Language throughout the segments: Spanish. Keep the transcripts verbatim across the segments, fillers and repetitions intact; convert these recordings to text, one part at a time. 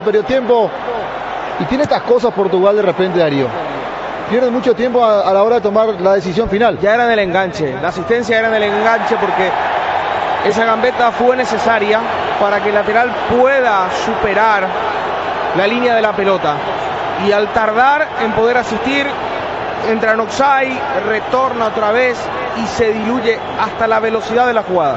Perdió tiempo y tiene estas cosas Portugal de repente, Darío. Pierde mucho tiempo a, a la hora de tomar la decisión final. Ya era en el enganche, la asistencia era en el enganche porque esa gambeta fue necesaria para que el lateral pueda superar la línea de la pelota. Y al tardar en poder asistir, entra en offside, retorna otra vez y se diluye hasta la velocidad de la jugada.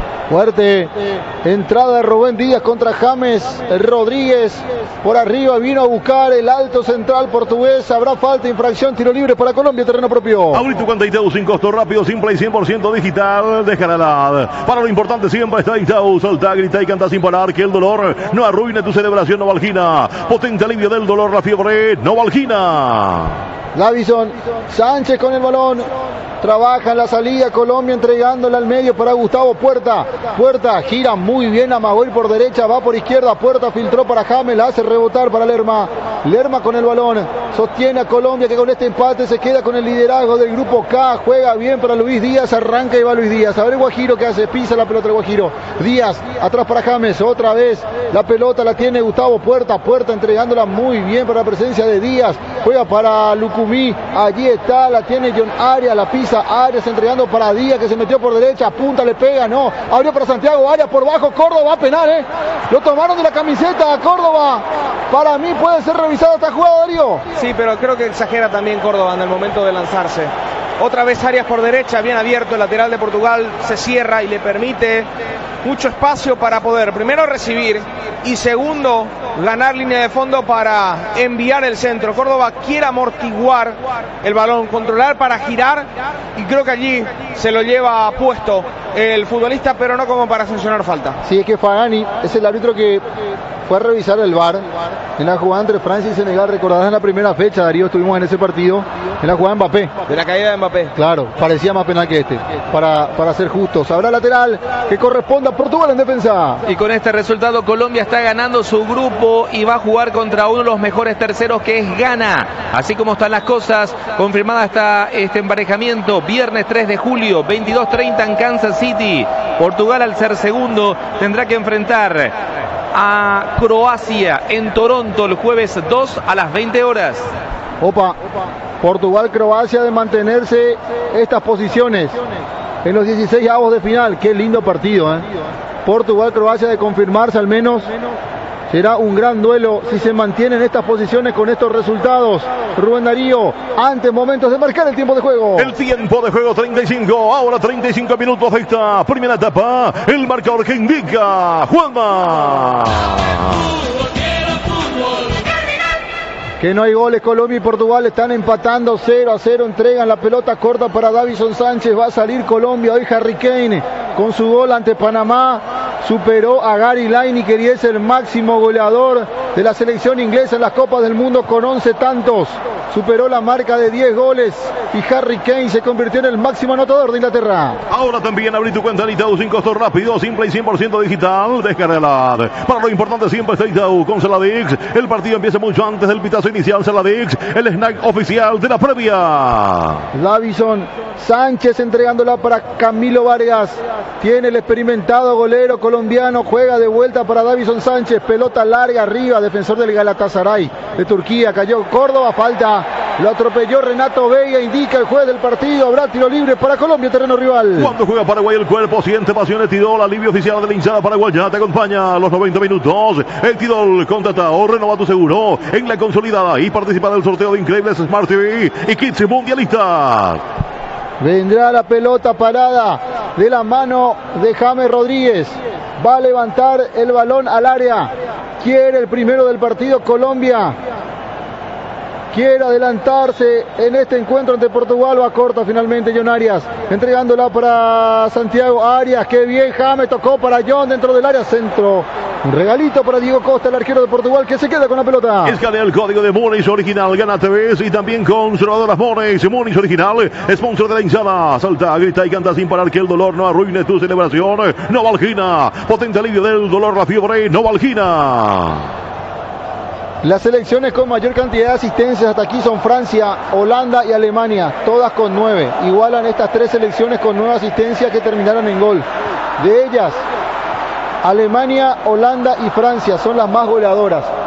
Fuerte entrada de Rubén Díaz contra James Rodríguez. Por arriba vino a buscar el alto central portugués. Habrá falta, infracción, tiro libre para Colombia, terreno propio. Ahorita cuenta Itaú sin costo, rápido, simple y cien por ciento digital. Descaralad. Para lo importante siempre está Itaú. Salta, grita y canta sin parar. Que el dolor no arruine tu celebración, Novalgina. Potente alivio del dolor, la fiebre, Novalgina. Davison Sánchez con el balón. Trabaja en la salida Colombia entregándola al medio para Gustavo Puerta. Puerta gira muy bien a Maguel por derecha, va por izquierda. Puerta filtró para James, la hace rebotar para Lerma. Lerma con el balón. Sostiene a Colombia que con este empate se queda con el liderazgo del grupo K. Juega bien para Luis Díaz, arranca y va Luis Díaz. A ver Guajiro que hace, pisa la pelota de Guajiro. Díaz atrás para James, otra vez la pelota la tiene Gustavo Puerta. Puerta entregándola muy bien para la presencia de Díaz. Juega para Lucumí, allí está, la tiene John Arias, la pisa Arias entregando para Díaz que se metió por derecha, punta, le pega, no, abrió para Santiago, Arias por bajo, Córdoba a penal, eh, lo tomaron de la camiseta a Córdoba, para mí puede ser revisada esta jugada, Darío. Sí, pero creo que exagera también Córdoba en el momento de lanzarse. Otra vez Arias por derecha, bien abierto, el lateral de Portugal se cierra y le permite mucho espacio para poder, primero recibir y segundo, ganar línea de fondo para enviar el centro. Córdoba quiere amortiguar el balón, controlar para girar y creo que allí se lo lleva puesto el futbolista, pero no como para sancionar falta. Sí, es que Fagani es el árbitro que fue a revisar el V A R en la jugada entre Francia y Senegal. Recordarás en la primera fecha, Darío, estuvimos en ese partido, en la jugada de Mbappé. De la caída de Mbappé. Claro, parecía más penal que este, para, para ser justos. Habrá lateral que corresponda a Portugal en defensa. Y con este resultado Colombia está ganando su grupo y va a jugar contra uno de los mejores terceros, que es Ghana. Así como están las cosas, confirmada está este emparejamiento, viernes tres de julio, veintidós treinta en Kansas City. Portugal, al ser segundo, tendrá que enfrentar a Croacia en Toronto el jueves dos a las veinte horas. Opa, Portugal-Croacia de mantenerse estas posiciones en los dieciséis avos de final. Qué lindo partido, ¿eh? Portugal-Croacia de confirmarse al menos. Será un gran duelo si se mantienen estas posiciones con estos resultados. Rubén Darío, antes momentos de marcar el tiempo de juego. El tiempo de juego treinta y cinco, ahora treinta y cinco minutos de esta primera etapa. El marcador que indica Juanma. Que no hay goles, Colombia y Portugal están empatando cero a cero, entregan la pelota corta para Davison Sánchez, va a salir Colombia, hoy Harry Kane con su gol ante Panamá, superó a Gary Lineker y es el máximo goleador de la selección inglesa en las Copas del Mundo con once tantos, superó la marca de diez goles y Harry Kane se convirtió en el máximo anotador de Inglaterra. Ahora también abrí tu cuenta en Itaú sin costo, rápido, simple y cien por ciento digital. Descargalad. Para lo importante siempre está Itaú con Celadix. El partido empieza mucho antes del pitazo inicial. Celadix, el snack oficial de la previa. Davison Sánchez entregándola para Camilo Vargas. Tiene el experimentado golero colombiano, juega de vuelta para Davison Sánchez, pelota larga arriba, defensor del Galatasaray de Turquía, cayó Córdoba, falta, lo atropelló Renato Vega, indica el juez del partido, habrá tiro libre para Colombia, terreno rival. Cuando juega Paraguay el cuerpo siente pasiones, Tidol, alivio oficial de la hinchada paraguaya, te acompaña a los noventa minutos, el Tidol contrata o renova tu seguro en la consolidada y participa del sorteo de increíbles Smart T V y kits mundialistas. Vendrá la pelota parada de la mano de James Rodríguez. Va a levantar el balón al área. Quiere el primero del partido Colombia. Quiere adelantarse en este encuentro ante Portugal. Va corta finalmente John Arias. Entregándola para Santiago Arias. Qué bien James. Tocó para John dentro del área. Centro. Un regalito para Diego Costa, el arquero de Portugal, que se queda con la pelota. Escanea el código de Moneys Original, gana T V y también conservadoras Moneys. Moneys Original, sponsor de la hinchada. Salta, grita y canta sin parar, que el dolor no arruine tu celebración. Novalgina, potente alivio del dolor, la fiebre, Novalgina. Las selecciones con mayor cantidad de asistencias hasta aquí son Francia, Holanda y Alemania, todas con nueve. Igualan estas tres selecciones con nueve asistencias que terminaron en gol. De ellas, Alemania, Holanda y Francia son las más goleadoras.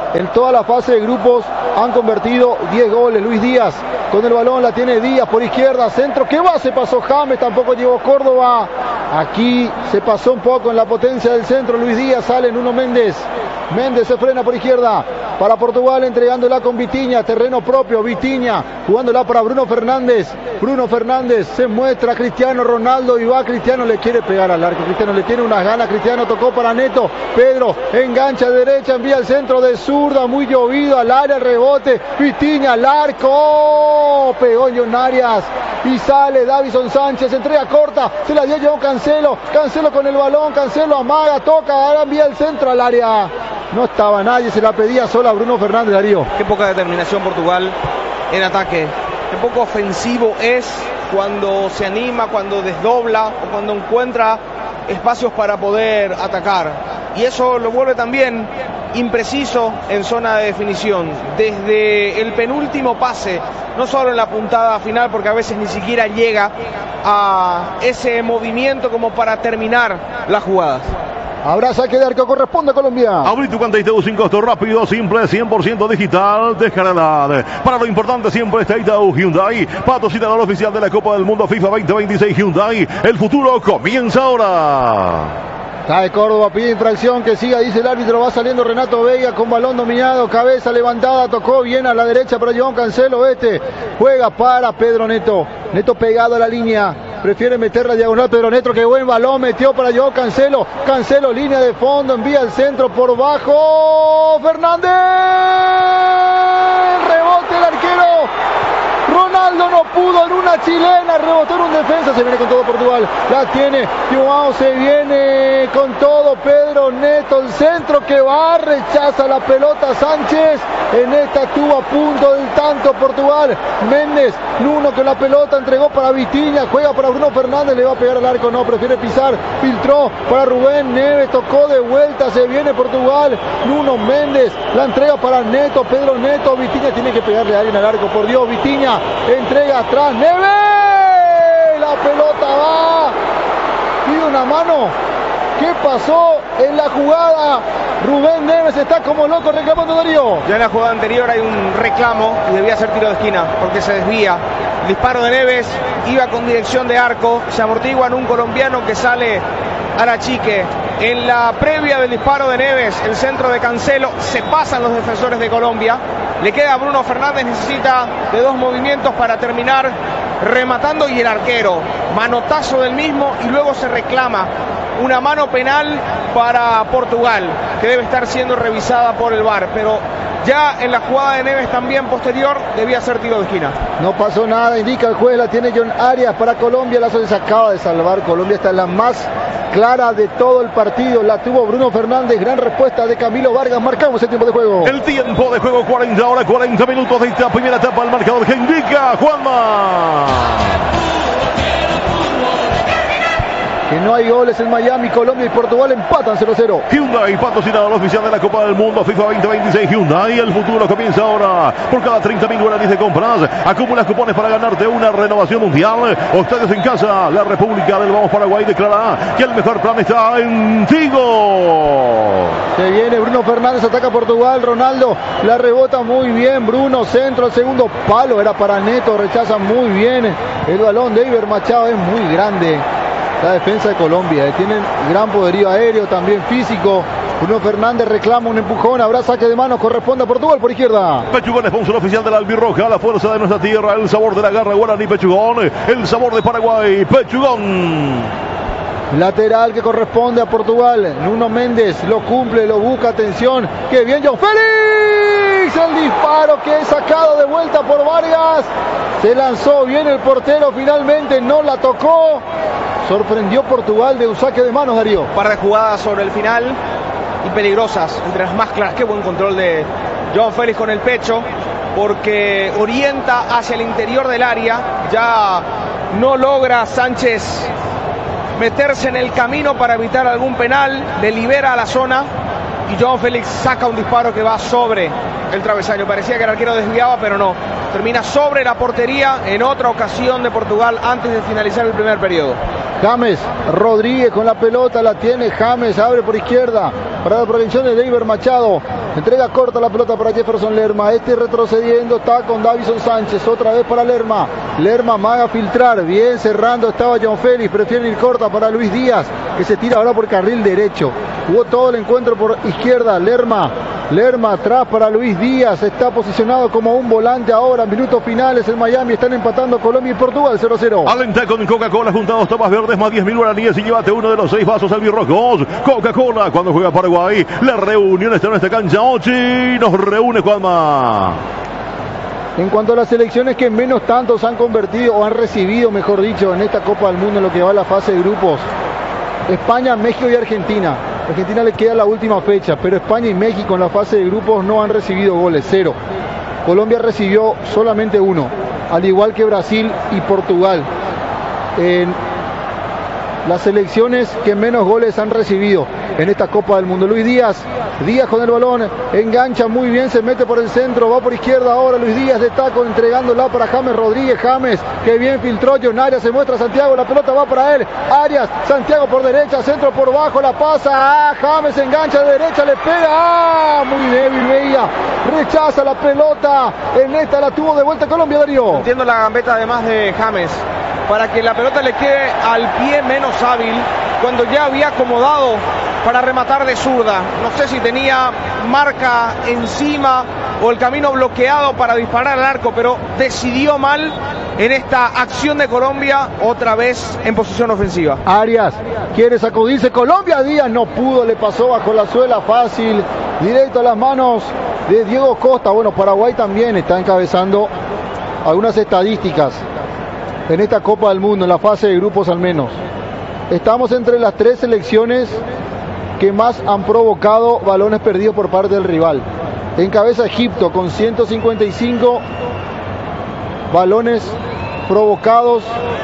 En toda la fase de grupos han convertido diez goles. Luis Díaz con el balón, la tiene Díaz por izquierda, centro, ¿qué va? Se pasó James, tampoco llegó Córdoba. Aquí se pasó un poco en la potencia del centro. Luis Díaz, sale Nuno Méndez. Méndez se frena por izquierda para Portugal, entregándola con Vitinha, terreno propio, Vitinha, jugándola para Bruno Fernández. Bruno Fernández se muestra a Cristiano Ronaldo y va Cristiano, le quiere pegar al arco. Cristiano le tiene unas ganas, Cristiano tocó para Neto. Pedro engancha de derecha, envía el centro de zurda, muy llovido al área, el rebote. Vitinha al arco, pegó John Arias y sale Davison Sánchez, entrega corta, se la dio João Cancelo. Cancelo con el balón, Cancelo amaga, toca, ahora envía el centro al área. No estaba nadie, se la pedía sola Bruno Fernández, Darío. Qué poca determinación Portugal en ataque. Qué poco ofensivo es cuando se anima, cuando desdobla o cuando encuentra espacios para poder atacar. Y eso lo vuelve también impreciso en zona de definición. Desde el penúltimo pase, no solo en la puntada final, porque a veces ni siquiera llega a ese movimiento como para terminar las jugadas. Habrá saque de arco, corresponde a Colombia. Abrí tu cuenta y Itaú sin costo, rápido, simple, cien por ciento digital, descarga. Para lo importante siempre está Itaú Hyundai, patrocinador oficial de la Copa del Mundo FIFA veinte veintiséis. Hyundai, el futuro comienza ahora. Cae Córdoba, pide infracción, que siga, dice el árbitro, va saliendo Renato Veiga con balón dominado, cabeza levantada, tocó bien a la derecha para João Cancelo, este juega para Pedro Neto, Neto pegado a la línea, prefiere meter la diagonal Pedro Neto, que buen balón, metió para João Cancelo, Cancelo línea de fondo, envía el centro por bajo, Fernández, rebote el arquero, Ronaldo no pudo en una chilena, rebotó en un defensa, se viene con todo Portugal, la tiene, João se viene con todo, Pedro Neto, el centro que va, rechaza la pelota Sánchez, en esta estuvo a punto del tanto Portugal, Méndez, Nuno con la pelota, entregó para Vitinha, juega para Bruno Fernández, le va a pegar al arco, no, prefiere pisar, filtró para Rubén Neves, tocó de vuelta, se viene Portugal, Nuno Méndez, la entrega para Neto, Pedro Neto, Vitinha tiene que pegarle a alguien al arco, por Dios, Vitinha, entrega atrás, Neves, la pelota va, pide una mano, ¿qué pasó en la jugada? Rubén Neves está como loco reclamando, Darío. Ya en la jugada anterior hay un reclamo y debía ser tiro de esquina porque se desvía. El disparo de Neves iba con dirección de arco, se amortigua en un colombiano que sale a la chique. En la previa del disparo de Neves, el centro de Cancelo, se pasan los defensores de Colombia. Le queda a Bruno Fernández, necesita de dos movimientos para terminar rematando, y el arquero, manotazo del mismo, y luego se reclama una mano penal para Portugal, que debe estar siendo revisada por el V A R, pero ya en la jugada de Neves también posterior debía ser tiro de esquina. No pasó nada, indica el juez, la tiene John Arias para Colombia, la se acaba de salvar, Colombia está en la más clara de todo el partido, la tuvo Bruno Fernández, gran respuesta de Camilo Vargas, marcamos el tiempo de juego. El tiempo de juego, cuarenta horas, cuarenta minutos de esta primera etapa, el marcador que indica Juanma. Que no hay goles en Miami, Colombia y Portugal empatan cero cero. Hyundai, patrocinador oficial de la Copa del Mundo FIFA veinte veintiséis. Hyundai, el futuro comienza ahora. Por cada treinta mil dólares de compras, acumulas cupones para ganarte una renovación mundial o estadios en casa. La República del Vamos Paraguay declara que el mejor plan está en Tigo. Se viene Bruno Fernández, ataca Portugal, Ronaldo la rebota muy bien, Bruno, centro al segundo palo, era para Neto, rechaza muy bien el balón de Iber Machado, es muy grande la defensa de Colombia, eh. tienen gran poderío aéreo, también físico. Bruno Fernández reclama un empujón, habrá saque de manos, corresponde a Portugal por izquierda. Pechugón, sponsor oficial de la albirroja, la fuerza de nuestra tierra, el sabor de la garra guaraní Pechugón, el sabor de Paraguay, Pechugón. Lateral que corresponde a Portugal, Nuno Méndez lo cumple, lo busca, atención, que bien João Félix, el disparo que es sacado de vuelta por Vargas, se lanzó bien el portero, finalmente no la tocó, sorprendió Portugal de un saque de manos, Darío. Un par de jugadas sobre el final y peligrosas, entre las más claras, qué buen control de João Félix con el pecho, porque orienta hacia el interior del área, ya no logra Sánchez meterse en el camino para evitar algún penal, le libera a la zona y João Félix saca un disparo que va sobre el travesaño. Parecía que el arquero desviaba, pero no. Termina sobre la portería en otra ocasión de Portugal antes de finalizar el primer periodo. James Rodríguez con la pelota, la tiene James, abre por izquierda para la prevención de Iber Machado. Entrega corta la pelota para Jefferson Lerma. Este retrocediendo, está con Davison Sánchez. Otra vez para Lerma. Lerma maga filtrar. Bien cerrando estaba John Félix. Prefiere ir corta para Luis Díaz, que se tira ahora por carril derecho. Jugó todo el encuentro por izquierda. Lerma. Lerma atrás para Luis Díaz. Está posicionado como un volante ahora. Minutos finales en Miami. Están empatando Colombia y Portugal cero a cero. Alenta con Coca-Cola juntados tomas verdes más diez mil guaraníes y llévate uno de los seis vasos albirrojos. Coca-Cola cuando juega Paraguay. La reunión está en esta cancha. Ochi nos reúne Juanma. En cuanto a las selecciones que menos tantos han convertido o han recibido, mejor dicho, en esta Copa del Mundo en lo que va a la fase de grupos, España, México y Argentina. Argentina le queda la última fecha, pero España y México en la fase de grupos no han recibido goles, cero. Colombia recibió solamente uno, al igual que Brasil y Portugal. En las selecciones que menos goles han recibido en esta Copa del Mundo. Luis Díaz, Díaz con el balón, engancha muy bien, se mete por el centro, va por izquierda ahora Luis Díaz de taco, entregándola para James Rodríguez. James, que bien filtró, John Arias se muestra a Santiago, la pelota va para él. Arias, Santiago por derecha, centro por bajo, la pasa, ah, James engancha de derecha, le pega, ah, muy débil Veía, rechaza la pelota, en esta la tuvo de vuelta Colombia, Darío. Entiendo la gambeta además de James, para que la pelota le quede al pie menos hábil, cuando ya había acomodado para rematar de zurda. No sé si tenía marca encima o el camino bloqueado para disparar al arco, pero decidió mal en esta acción de Colombia, otra vez en posición ofensiva. Arias quiere sacudirse, Colombia, Díaz no pudo, le pasó bajo la suela fácil, directo a las manos de Diego Costa. Bueno, Paraguay también está encabezando algunas estadísticas en esta Copa del Mundo, en la fase de grupos al menos. Estamos entre las tres selecciones que más han provocado balones perdidos por parte del rival. Encabeza Egipto con ciento cincuenta y cinco balones provocados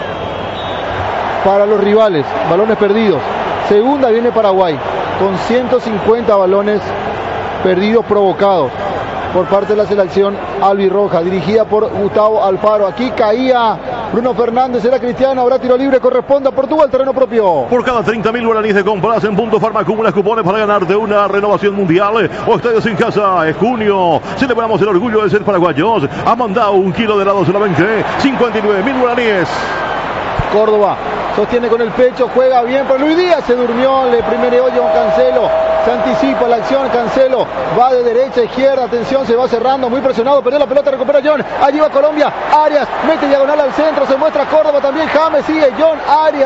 para los rivales, balones perdidos. Segunda viene Paraguay con ciento cincuenta balones perdidos provocados por parte de la selección albirroja, dirigida por Gustavo Alfaro. Aquí caía Bruno Fernández, era Cristiano, habrá tiro libre, corresponde a Portugal, terreno propio. Por cada treinta mil guaraníes de compras en Punto Farma acumulas cupones para ganarte una renovación mundial o estadios en casa. Es junio, celebramos el orgullo de ser paraguayos. Ha mandado un kilo de helado solamente cincuenta y nueve mil guaraníes. Córdoba sostiene con el pecho, juega bien, pero Luis Díaz se durmió, le primereó John Cancelo, se anticipa la acción, Cancelo va de derecha a izquierda, atención, se va cerrando, muy presionado, perdió la pelota, recupera John, allí va Colombia, Arias, mete diagonal al centro, se muestra Córdoba también, James, sigue John,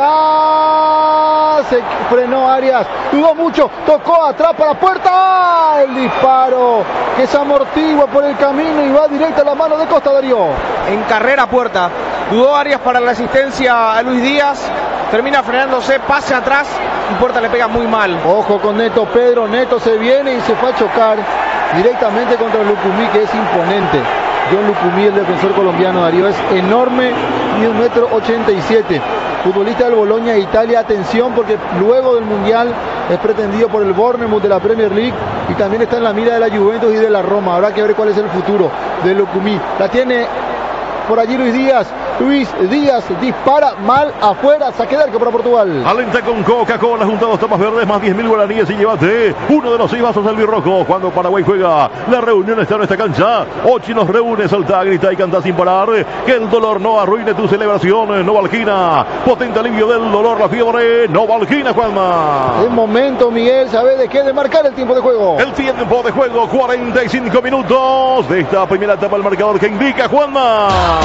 Arias, se frenó Arias, dudó mucho, tocó atrás para la puerta, ¡ah! El disparo que se amortigua por el camino y va directo a la mano de Costa, Darío. En carrera Puerta, dudó Arias para la asistencia a Luis Díaz, termina frenándose, pase atrás y Puerta le pega muy mal. Ojo con Neto, Pedro, Neto se viene y se fue a chocar directamente contra Lucumí, que es imponente. John Lucumí, el defensor colombiano, Darío, es enorme y un metro ochenta y siete. Futbolista del Bologna de Italia, atención porque luego del Mundial es pretendido por el Bournemouth de la Premier League y también está en la mira de la Juventus y de la Roma. Habrá que ver cuál es el futuro de Lucumí. La tiene por allí Luis Díaz. Luis Díaz dispara mal afuera, saque de arco para Portugal. Alenta con Coca-Cola junto a dos tapas verdes más diez mil guaraníes y llévate uno de los seis vasos albirrojo. Cuando Paraguay juega, la reunión está en esta cancha. Ochi nos reúne, salta, grita y canta sin parar. Que el dolor no arruine tu celebración. Novalgina, potente alivio del dolor, la fiebre. Novalgina, Juanma. El momento, Miguel, ¿sabe de qué? De marcar el tiempo de juego. El tiempo de juego, cuarenta y cinco minutos de esta primera etapa, el marcador que indica Juanma.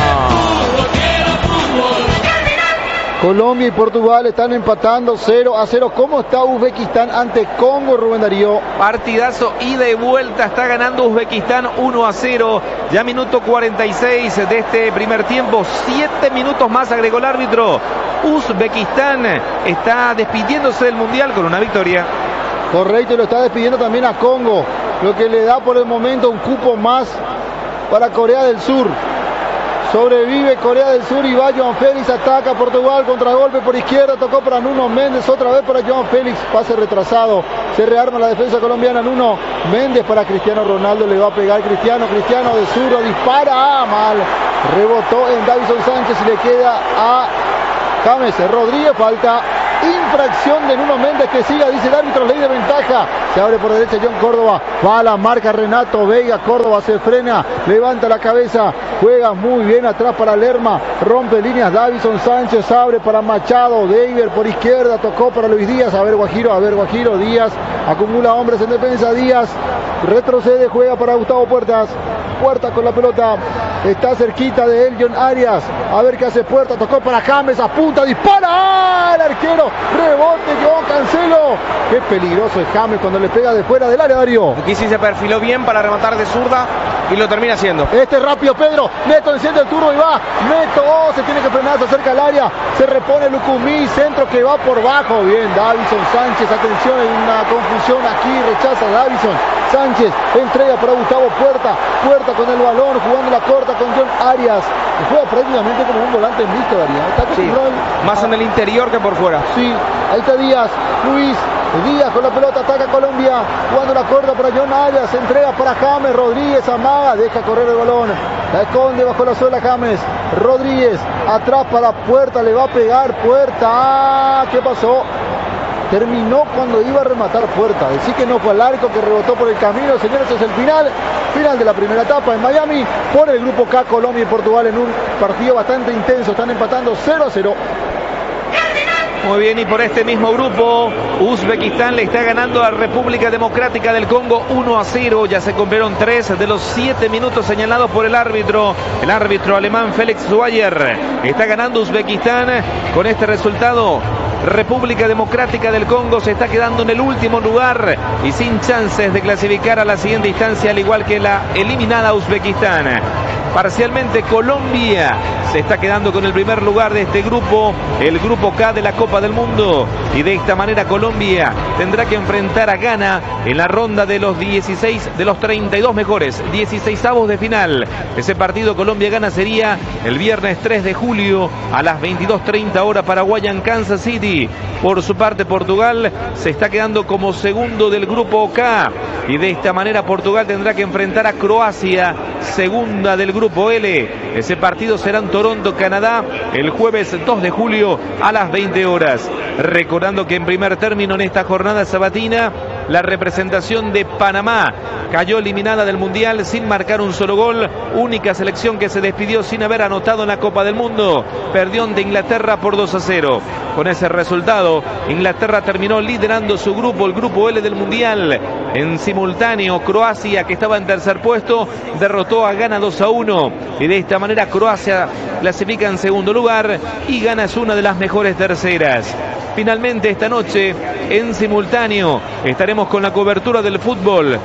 Colombia y Portugal están empatando cero a cero. ¿Cómo está Uzbekistán ante Congo, Rubén Darío? Partidazo ida y vuelta, está ganando Uzbekistán uno a cero. Ya minuto cuarenta y seis de este primer tiempo. Siete minutos más agregó el árbitro. Uzbekistán está despidiéndose del Mundial con una victoria. Correcto, y lo está despidiendo también a Congo, lo que le da por el momento un cupo más para Corea del Sur. Sobrevive Corea del Sur y va João Félix, ataca a Portugal, contragolpe por izquierda, tocó para Nuno Méndez, otra vez para João Félix, pase retrasado, se rearma la defensa colombiana, Nuno Méndez para Cristiano Ronaldo, le va a pegar Cristiano, Cristiano de zurdo, dispara, ah, mal, rebotó en Davison Sánchez y le queda a James Rodríguez, falta infracción de Nuno Méndez que siga, dice el árbitro, ley de ventaja, Se abre por derecha John Córdoba. Va a la marca Renato Veiga. Córdoba se frena. Levanta la cabeza. Juega muy bien atrás para Lerma. Rompe líneas Davison Sánchez. Abre para Machado. Deiber por izquierda. Tocó para Luis Díaz. A ver Guajiro. A ver Guajiro. Díaz acumula hombres en defensa. Díaz retrocede. Juega para Gustavo Puertas. Puertas con la pelota. Está cerquita de él John Arias. A ver qué hace Puertas. Tocó para James. Apunta. Dispara. ¡Ah! El arquero. Rebote. Yo Cancelo. Qué peligroso es James cuando le pega de fuera del área, Darío. Aquí sí se perfiló bien para rematar de zurda y lo termina haciendo. Este es rápido Pedro. Neto enciende el turbo y va. Neto. Oh, se tiene que frenar. Se acerca al área. Se repone Lucumí. Centro que va por bajo. Bien. Davison Sánchez. Atención. Hay una confusión aquí. Rechaza Davison Sánchez. Entrega para Gustavo Puerta. Puerta con el balón. Jugando la corta con John Arias. Que juega prácticamente como un volante mixto, Darío. Está sí, más en el interior que por fuera. Sí. Ahí está Díaz. Luis Díaz con la pelota, ataca Colombia, jugando la corta para John Arias, se entrega para James, Rodríguez amaga, deja correr el balón, la esconde bajo la suela James, Rodríguez, atrás para Puerta, le va a pegar Puerta, ah, ¿qué pasó? Terminó cuando iba a rematar Puerta, decir que no fue al arco, que rebotó por el camino, señores, es el final, final de la primera etapa en Miami, por el grupo K, Colombia y Portugal en un partido bastante intenso, están empatando cero a cero. Muy bien, y por este mismo grupo, Uzbekistán le está ganando a República Democrática del Congo uno a cero. Ya se cumplieron tres de los siete minutos señalados por el árbitro. El árbitro alemán Felix Zweyer. Está ganando Uzbekistán con este resultado. República Democrática del Congo se está quedando en el último lugar y sin chances de clasificar a la siguiente instancia, al igual que la eliminada Uzbekistán. Parcialmente Colombia se está quedando con el primer lugar de este grupo, el grupo K de la Copa del Mundo. Y de esta manera Colombia tendrá que enfrentar a Ghana en la ronda de los dieciséis, de los treinta y dos mejores, dieciseisavos de final. Ese partido Colombia-Ghana sería el viernes tres de julio a las veintidós treinta hora Paraguay en Kansas City. Por su parte Portugal se está quedando como segundo del grupo K. Y de esta manera Portugal tendrá que enfrentar a Croacia, segunda del grupo L. Ese partido será en Toronto, Canadá, el jueves dos de julio a las veinte horas. Recordando que en primer término en esta jornada sabatina, la representación de Panamá cayó eliminada del Mundial sin marcar un solo gol. Única selección que se despidió sin haber anotado en la Copa del Mundo. Perdió ante Inglaterra por dos a cero. Con ese resultado, Inglaterra terminó liderando su grupo, el grupo L del Mundial. En simultáneo, Croacia, que estaba en tercer puesto, derrotó a Ghana dos a uno. Y de esta manera Croacia clasifica en segundo lugar y Ghana es una de las mejores terceras. Finalmente esta noche, en simultáneo, estaremos con la cobertura del fútbol.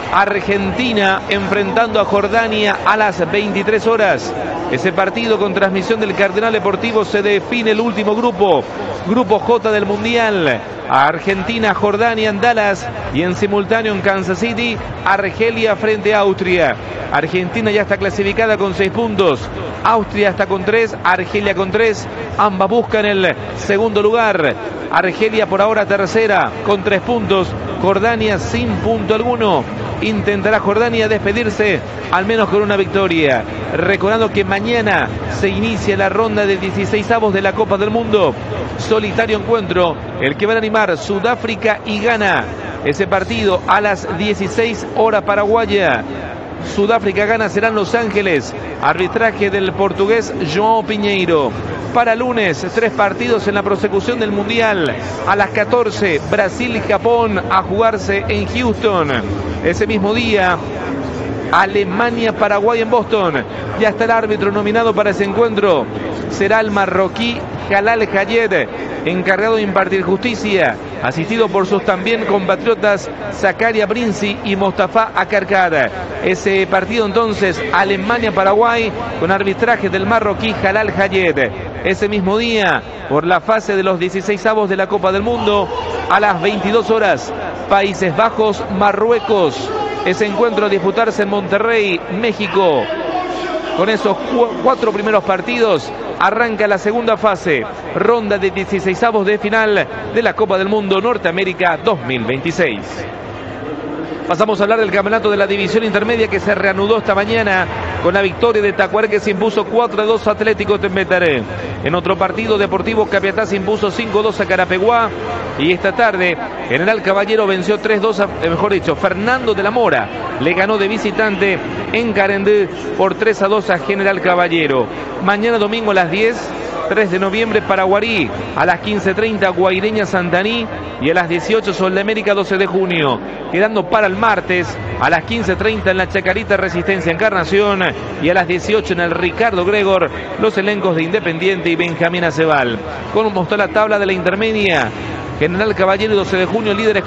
Argentina enfrentando a Jordania a las veintitrés horas. Ese partido con transmisión del Cardenal Deportivo se define el último grupo. Grupo J del Mundial. Argentina, Jordania en Dallas y en simultáneo en Kansas City, Argelia frente a Austria. Argentina ya está clasificada con seis puntos. Austria está con tres, Argelia con tres. Ambas buscan el segundo lugar. Argelia por ahora tercera con tres puntos. Jordania sin punto alguno. Intentará Jordania despedirse al menos con una victoria. Recordando que mañana se inicia la ronda de dieciseisavos de la Copa del Mundo. Solitario encuentro, el que van a animar Sudáfrica y Ghana. Ese partido a las dieciséis horas paraguaya. Sudáfrica-Ghana será en Los Ángeles. Arbitraje del portugués João Pinheiro. Para lunes, tres partidos en la prosecución del Mundial. A las catorce, Brasil y Japón a jugarse en Houston. Ese mismo día, Alemania-Paraguay en Boston. Ya está el árbitro nominado para ese encuentro. Será el marroquí Jalal Hayed, encargado de impartir justicia, asistido por sus también compatriotas Zakaria Brinzi y Mostafa Akarkar. Ese partido entonces, Alemania-Paraguay, con arbitraje del marroquí Jalal Hayed. Ese mismo día, por la fase de los dieciseisavos de la Copa del Mundo, a las veintidós horas, Países Bajos, Marruecos. Ese encuentro a disputarse en Monterrey, México. Con esos cu cuatro primeros partidos arranca la segunda fase, ronda de dieciseisavos de final de la Copa del Mundo Norteamérica dos mil veintiséis. Pasamos a hablar del campeonato de la división intermedia que se reanudó esta mañana con la victoria de Tacuaré, que se impuso cuatro a dos a Atlético Tembetaré. En otro partido, Deportivo Capiatá se impuso cinco a dos a Carapeguá. Y esta tarde, General Caballero venció tres dos, a, mejor dicho, Fernando de la Mora le ganó de visitante en Carendé por tres a dos a General Caballero. Mañana domingo a las diez, tres de noviembre, Paraguarí, a las quince treinta, Guaireña Santaní, y a las dieciocho, Sol de América, doce de junio. Quedando para el martes, a las quince treinta en la Chacarita, Resistencia Encarnación, y a las dieciocho en el Ricardo Gregor, los elencos de Independiente y Benjamín Acebal. Como mostró la tabla de la intermedia, General Caballero y doce de junio líderes